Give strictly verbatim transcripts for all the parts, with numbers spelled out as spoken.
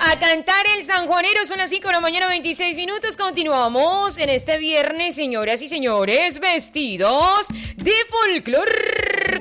A cantar el sanjuanero, son las cinco de la mañana, veintiséis minutos. Continuamos en este viernes, señoras y señores, vestidos de folclor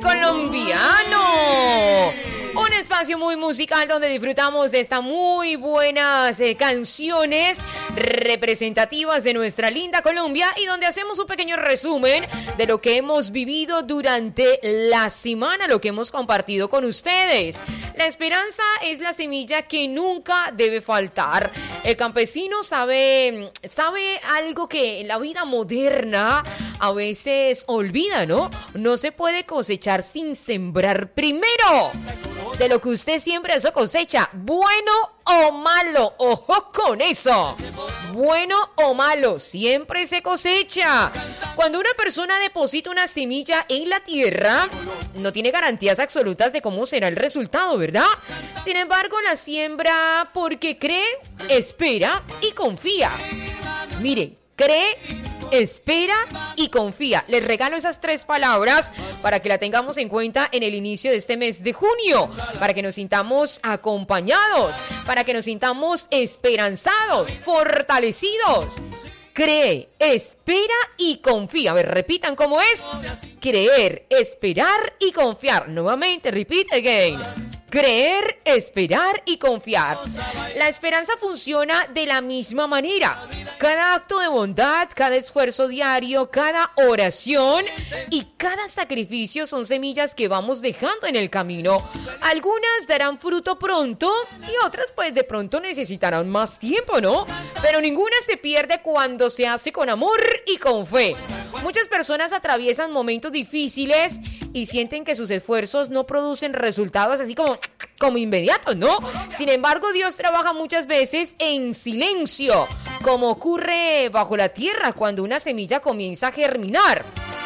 colombiano. Un espacio muy musical donde disfrutamos de estas muy buenas eh, canciones representativas de nuestra linda Colombia y donde hacemos un pequeño resumen de lo que hemos vivido durante la semana, lo que hemos compartido con ustedes. La esperanza es la semilla que nunca debe faltar. El campesino sabe, sabe algo que en la vida moderna a veces olvida, ¿no? No se puede cosechar sin sembrar primero. De lo que usted siembra, eso cosecha, bueno o malo, ojo con eso, bueno o malo, siempre se cosecha. Cuando una persona deposita una semilla en la tierra, no tiene garantías absolutas de cómo será el resultado, ¿verdad? Sin embargo, la siembra porque cree, espera y confía. Mire, cree, espera y confía. Les regalo esas tres palabras para que la tengamos en cuenta en el inicio de este mes de junio, para que nos sintamos acompañados, para que nos sintamos esperanzados, fortalecidos. Cree, espera y confía. A ver, repitan cómo es. Creer, esperar y confiar. Nuevamente, repeat again. Creer, esperar y confiar. La esperanza funciona de la misma manera. Cada acto de bondad, cada esfuerzo diario, cada oración y cada sacrificio son semillas que vamos dejando en el camino. Algunas darán fruto pronto y otras pues de pronto necesitarán más tiempo, ¿no? Pero ninguna se pierde cuando se hace con amor y con fe. Muchas personas atraviesan momentos difíciles y sienten que sus esfuerzos no producen resultados así como, como inmediatos, ¿no? Sin embargo, Dios trabaja muchas veces en silencio, como ocurre bajo la tierra cuando una semilla comienza a germinar.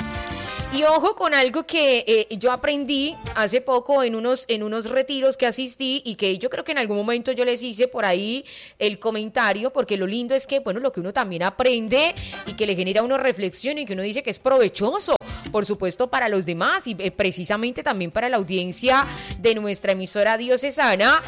Y ojo con algo que eh, yo aprendí hace poco en unos, en unos retiros que asistí y que yo creo que en algún momento yo les hice por ahí el comentario, porque lo lindo es que, bueno, lo que uno también aprende y que le genera a uno reflexión y que uno dice que es provechoso, por supuesto, para los demás y eh, precisamente también para la audiencia de nuestra emisora diocesana.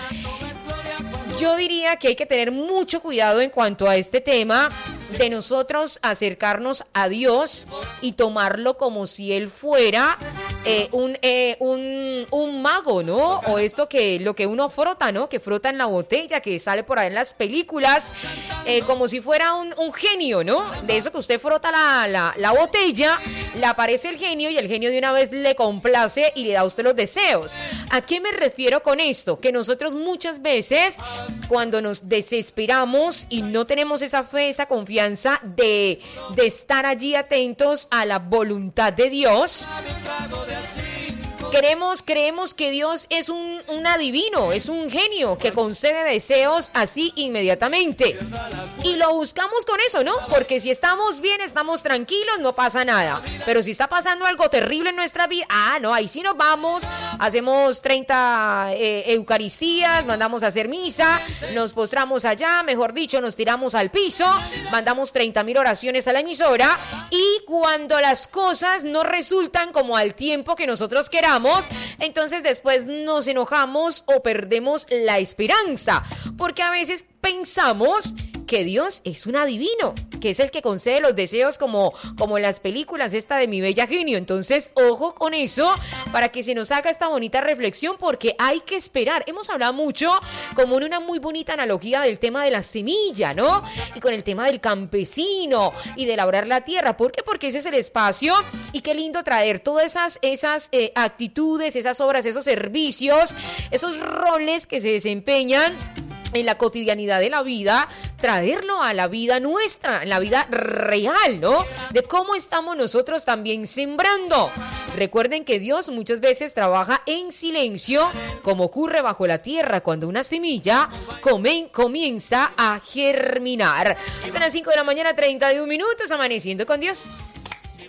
Yo diría que hay que tener mucho cuidado en cuanto a este tema de nosotros acercarnos a Dios y tomarlo como si Él fuera eh, un, eh, un, un mago, ¿no? O esto que lo que uno frota, ¿no? Que frota en la botella, que sale por ahí en las películas, eh, como si fuera un, un genio, ¿no? De eso que usted frota la, la, la botella, le aparece el genio y el genio de una vez le complace y le da a usted los deseos. ¿A qué me refiero con esto? Que nosotros muchas veces, cuando nos desesperamos y no tenemos esa fe, esa confianza de, de estar allí atentos a la voluntad de Dios, Queremos, creemos que Dios es un, un adivino, es un genio que concede deseos así inmediatamente. Y lo buscamos con eso, ¿no? Porque si estamos bien, estamos tranquilos, no pasa nada. Pero si está pasando algo terrible en nuestra vida, ah, no, ahí sí nos vamos, hacemos treinta eh, eucaristías, mandamos a hacer misa, nos postramos allá, mejor dicho, nos tiramos al piso, mandamos treinta mil oraciones a la emisora y cuando las cosas no resultan como al tiempo que nosotros queramos, entonces después nos enojamos o perdemos la esperanza, porque a veces pensamos que Dios es un adivino, que es el que concede los deseos como, como en las películas esta de Mi Bella Genio. Entonces, ojo con eso para que se nos haga esta bonita reflexión, porque hay que esperar. Hemos hablado mucho como en una muy bonita analogía del tema de la semilla, ¿no? Y con el tema del campesino y de labrar la tierra. ¿Por qué? Porque ese es el espacio y qué lindo traer todas esas, esas eh, actitudes, esas obras, esos servicios, esos roles que se desempeñan en la cotidianidad de la vida, traerlo a la vida nuestra, en la vida real, ¿no? De cómo estamos nosotros también sembrando. Recuerden que Dios muchas veces trabaja en silencio, como ocurre bajo la tierra cuando una semilla come, comienza a germinar. Son las cinco de la mañana, treinta y un minutos, amaneciendo con Dios.